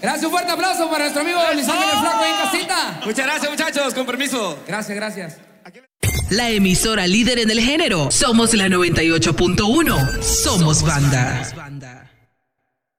Gracias, un fuerte aplauso para nuestro amigo Lisandro el Flaco ahí en casita. Muchas gracias, muchachos, con permiso. Gracias, gracias. La emisora líder en el género. Somos la 98.1. Somos banda.